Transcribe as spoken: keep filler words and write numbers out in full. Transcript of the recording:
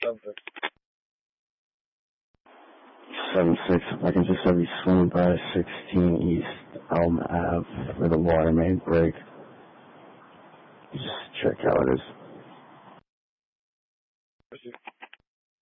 something. seven six, if I can just have you swing by sixteen East Elm Ave where the water main break. Just check how it is.